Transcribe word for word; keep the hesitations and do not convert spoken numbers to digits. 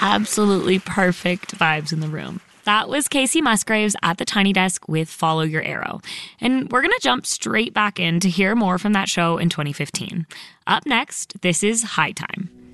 absolutely perfect vibes in the room. That was Kacey Musgraves at the Tiny Desk with Follow Your Arrow. And we're going to jump straight back in to hear more from that show in twenty fifteen. Up next, this is High Time.